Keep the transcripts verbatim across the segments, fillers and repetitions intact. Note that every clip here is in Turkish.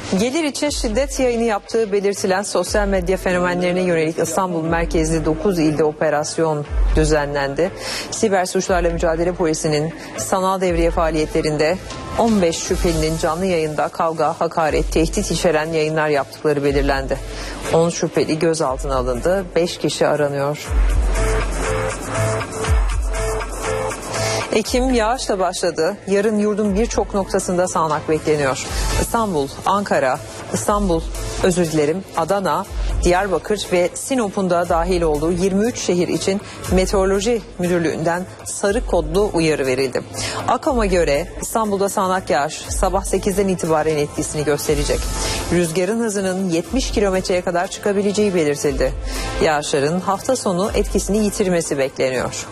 Gelir için şiddet yayını yaptığı belirtilen sosyal medya fenomenlerine yönelik İstanbul merkezli dokuz ilde operasyon düzenlendi. Siber suçlarla mücadele polisinin sanal devriye faaliyetlerinde on beş şüphelinin canlı yayında kavga, hakaret, tehdit içeren yayınlar yaptıkları belirlendi. on şüpheli gözaltına alındı, beş kişi aranıyor. Ekim yağışla başladı. Yarın yurdun birçok noktasında sağanak bekleniyor. İstanbul, Ankara, İstanbul, özür dilerim, Adana, Diyarbakır ve Sinop'un da dahil olduğu yirmi üç şehir için Meteoroloji Müdürlüğü'nden sarı kodlu uyarı verildi. AKOM'a göre İstanbul'da sağanak yağış sabah sekizden itibaren etkisini gösterecek. Rüzgarın hızının yetmiş kilometreye kadar çıkabileceği belirtildi. Yağışların hafta sonu etkisini yitirmesi bekleniyor.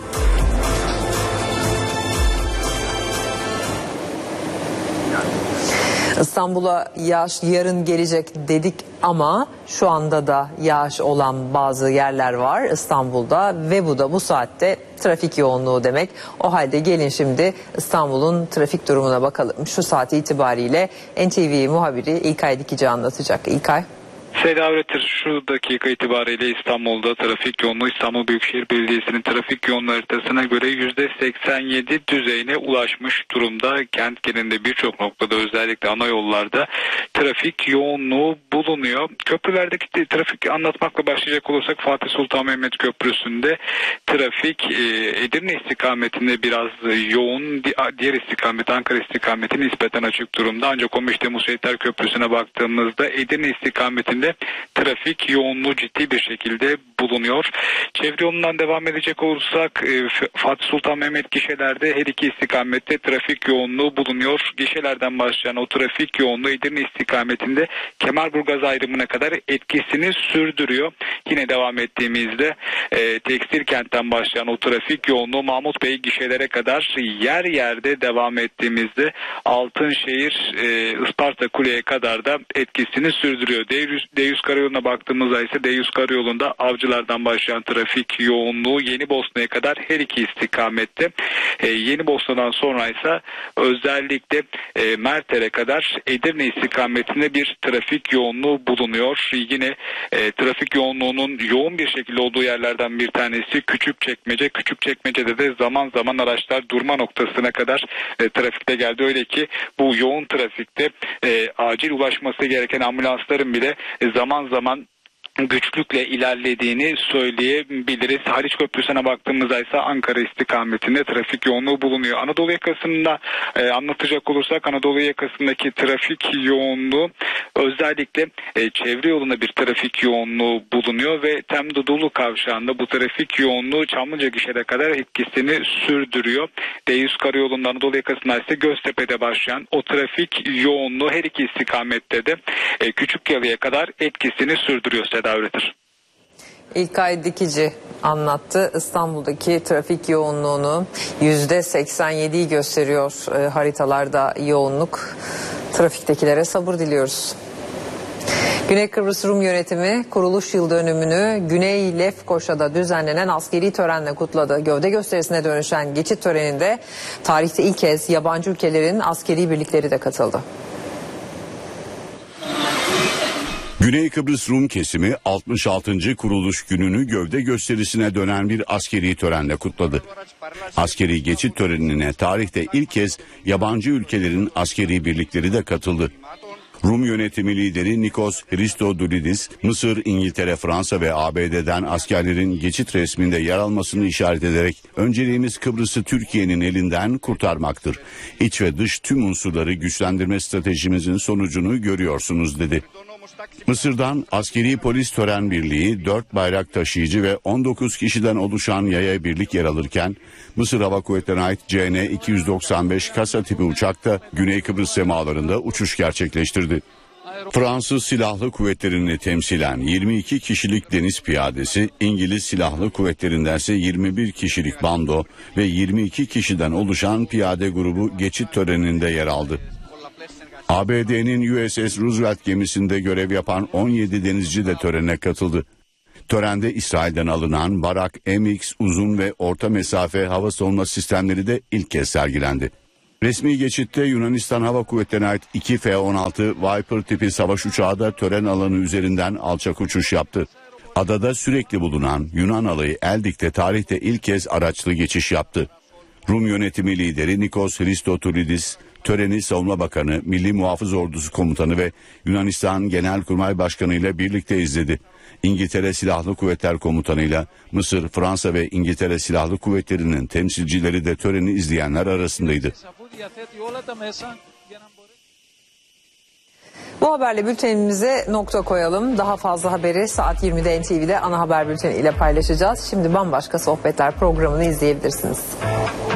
İstanbul'a yağış yarın gelecek dedik ama şu anda da yağış olan bazı yerler var İstanbul'da ve bu da bu saatte trafik yoğunluğu demek. O halde gelin şimdi İstanbul'un trafik durumuna bakalım. Şu saat itibariyle N T V muhabiri İlkay Dikici anlatacak. İlkay. Seda Öğretir, şu dakika itibariyle İstanbul'da trafik yoğunluğu İstanbul Büyükşehir Belediyesi'nin trafik yoğunluğu haritasına göre yüzde seksen yedi düzeyine ulaşmış durumda. Kent genelinde birçok noktada, özellikle ana yollarda trafik yoğunluğu bulunuyor. Köprülerdeki trafik anlatmakla başlayacak olursak Fatih Sultan Mehmet Köprüsü'nde trafik Edirne istikametinde biraz yoğun, diğer istikamet Ankara istikameti nispeten açık durumda. Ancak on beş Temmuz Şehitler Köprüsü'ne baktığımızda Edirne istikametinde trafik yoğunluğu ciddi bir şekilde bulunuyor. Çevre yolundan devam edecek olursak Fatih Sultan Mehmet gişelerde her iki istikamette trafik yoğunluğu bulunuyor. Gişelerden başlayan o trafik yoğunluğu Edirne istikametinde Kemalburgaz ayrımına kadar etkisini sürdürüyor. Yine devam ettiğimizde e, Tekstil kentten başlayan o trafik yoğunluğu Mahmut Bey gişelere kadar, yer yerde devam ettiğimizde Altınşehir, e, Isparta Kule'ye kadar da etkisini sürdürüyor. D yüz Karayolu'na baktığımızda ise D yüz Karayolu'nda Avcılar'dan başlayan trafik yoğunluğu Yenibosna'ya kadar her iki istikamette. E, Yenibosna'dan sonra ise özellikle e, Merter'e kadar Edirne istikametinde bir trafik yoğunluğu bulunuyor. Yine e, trafik yoğunluğunun yoğun bir şekilde olduğu yerlerden bir tanesi Küçükçekmece. Küçükçekmece'de de zaman zaman araçlar durma noktasına kadar e, trafikte geldi. Öyle ki bu yoğun trafikte e, acil ulaşması gereken ambulansların bile e, zaman zaman güçlükle ilerlediğini söyleyebiliriz. Haliç Köprüsü'ne baktığımızda ise Ankara istikametinde trafik yoğunluğu bulunuyor. Anadolu yakasında e, anlatacak olursak Anadolu yakasındaki trafik yoğunluğu özellikle e, çevre yolunda bir trafik yoğunluğu bulunuyor ve Temdodulu kavşağında bu trafik yoğunluğu Çamlıca gişede kadar etkisini sürdürüyor. D yüz Karayolu'nda Anadolu yakasında ise Göztepe'de başlayan o trafik yoğunluğu her iki istikamette de e, Küçükyalı'ya kadar etkisini sürdürüyor. Üretir. İlkay Dikici anlattı. İstanbul'daki trafik yoğunluğunu yüzde seksen yediyi gösteriyor e, haritalarda yoğunluk. Trafiktekilere sabır diliyoruz. Güney Kıbrıs Rum Yönetimi kuruluş yıl dönümünü Güney Lefkoşa'da düzenlenen askeri törenle kutladı. Gövde gösterisine dönüşen geçit töreninde tarihte ilk kez yabancı ülkelerin askeri birlikleri de katıldı. Güney Kıbrıs Rum kesimi altmış altıncı kuruluş gününü gövde gösterisine dönen bir askeri törenle kutladı. Askeri geçit törenine tarihte ilk kez yabancı ülkelerin askeri birlikleri de katıldı. Rum yönetimi lideri Nikos Christodoulidis, Mısır, İngiltere, Fransa ve A B D'den askerlerin geçit resminde yer almasını işaret ederek önceliğimiz Kıbrıs'ı Türkiye'nin elinden kurtarmaktır. İç ve dış tüm unsurları güçlendirme stratejimizin sonucunu görüyorsunuz dedi. Mısır'dan askeri polis tören birliği dört bayrak taşıyıcı ve on dokuz kişiden oluşan yaya birlik yer alırken Mısır Hava Kuvvetleri'ne ait C N iki yüz doksan beş kasa tipi uçakta Güney Kıbrıs semalarında uçuş gerçekleştirdi. Fransız Silahlı Kuvvetleri'ni temsilen yirmi iki kişilik deniz piyadesi, İngiliz Silahlı Kuvvetleri'nden ise yirmi bir kişilik bando ve yirmi iki kişiden oluşan piyade grubu geçit töreninde yer aldı. A B D'nin U S S Roosevelt gemisinde görev yapan on yedi denizci de törene katıldı. Törende İsrail'den alınan Barak M X uzun ve orta mesafe hava savunma sistemleri de ilk kez sergilendi. Resmi geçitte Yunanistan Hava Kuvvetleri'ne ait iki F on altı Viper tipi savaş uçağı da tören alanı üzerinden alçak uçuş yaptı. Adada sürekli bulunan Yunan alayı Eldik'te tarihte ilk kez araçlı geçiş yaptı. Rum yönetimi lideri Nikos Christodoulidis, töreni Savunma Bakanı, Milli Muhafız Ordusu Komutanı ve Yunanistan Genelkurmay Başkanı ile birlikte izledi. İngiltere Silahlı Kuvvetler Komutanı'yla Mısır, Fransa ve İngiltere Silahlı Kuvvetleri'nin temsilcileri de töreni izleyenler arasındaydı. Bu haberle bültenimize nokta koyalım. Daha fazla haberi saat yirmide N T V'de ana haber bülteni ile paylaşacağız. Şimdi Bambaşka Sohbetler programını izleyebilirsiniz.